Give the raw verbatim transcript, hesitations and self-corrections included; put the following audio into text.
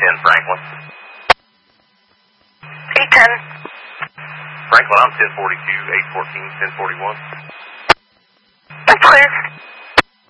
ten Franklin. eight ten. Franklin, I'm ten forty-two, eight fourteen, ten forty-one. That's clear.